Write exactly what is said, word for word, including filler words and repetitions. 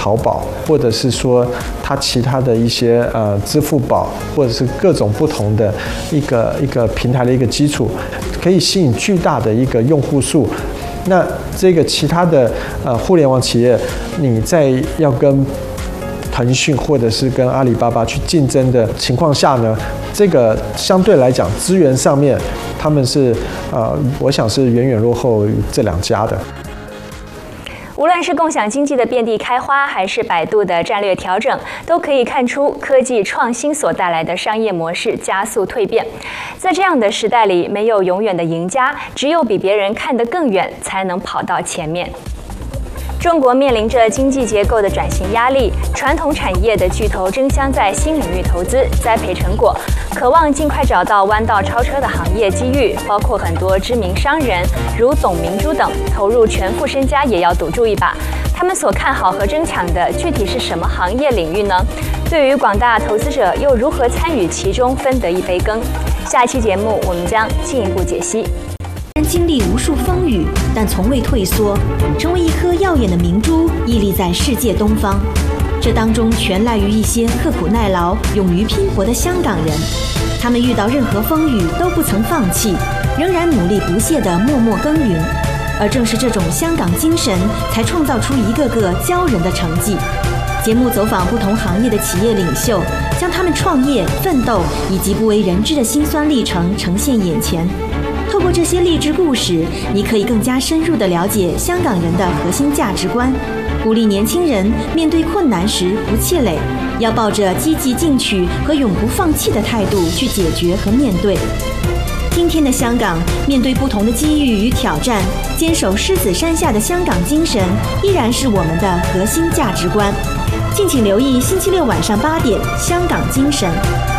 淘宝，或者是说它其他的一些呃支付宝，或者是各种不同的一个一个平台的一个基础，可以吸引巨大的一个用户数。那这个其他的呃互联网企业，你在要跟腾讯或者是跟阿里巴巴去竞争的情况下呢，这个相对来讲资源上面，他们是呃，我想是远远落后于这两家的。 无论是共享经济的遍地开花，还是百度的战略调整，都可以看出科技创新所带来的商业模式加速蜕变。在这样的时代里，没有永远的赢家，只有比别人看得更远，才能跑到前面。中国面临着经济结构的转型压力，传统产业的巨头争相在新领域投资，栽培成果，渴望尽快找到弯道超车的行业机遇。包括很多知名商人，如董明珠等，投入全副身家也要赌注一把。他们所看好和争抢的具体是什么行业领域呢？对于广大投资者又如何参与其中，分得一杯羹？下一期节目我们将进一步解析。 经历无数风雨，但从未退缩，成为一颗耀眼的明珠，屹立在世界东方。这当中全赖于一些刻苦耐劳、勇于拼搏的香港人。他们遇到任何风雨都不曾放弃，仍然努力不懈地默默耕耘。而正是这种香港精神，才创造出一个个骄人的成绩。节目走访不同行业的企业领袖，将他们创业、奋斗以及不为人知的辛酸历程呈现眼前。透过这些励志故事，你可以更加深入地了解香港人的核心价值观，鼓励年轻人面对困难时不气馁，要抱着积极进取和永不放弃的态度去解决和面对。今天的香港，面对不同的机遇与挑战，坚守狮子山下的香港精神依然是我们的核心价值观。敬请留意星期六晚上八点《香港精神》。